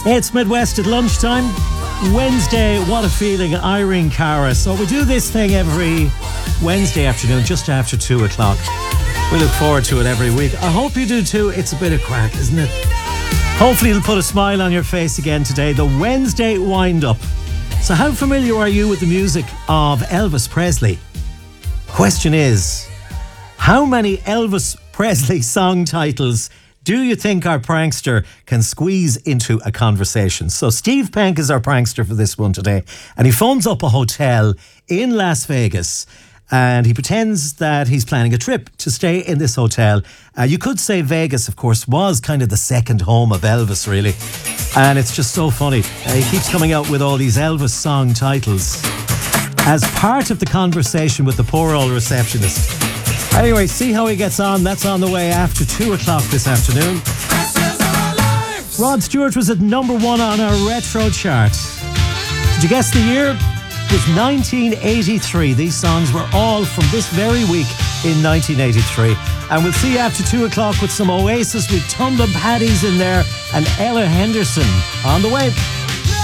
It's Midwest at lunchtime. Wednesday, what a feeling, Irene Cara. So we do this thing every Wednesday afternoon, just after 2 o'clock. We look forward to it every week. I hope you do too. It's a bit of crack, isn't it? Hopefully it'll put a smile on your face again today. The Wednesday wind-up. So how familiar are you with the music of Elvis Presley? Question is, how many Elvis Presley song titles do you think our prankster can squeeze into a conversation? So Steve Penk is our prankster for this one today. And he phones up a hotel in Las Vegas and he pretends that he's planning a trip to stay in this hotel. You could say Vegas, of course, was kind of the second home of Elvis, really. And it's just so funny. He keeps coming out with all these Elvis song titles as part of the conversation with the poor old receptionist. Anyway, see how he gets on. That's on the way after 2 o'clock this afternoon. Rod Stewart was at number 1 on our retro chart. Did you guess the year? It was 1983. These songs were all from this very week in 1983. And we'll see you after 2 o'clock with some Oasis with Tum Tum Paddies in there and Ella Henderson on the way.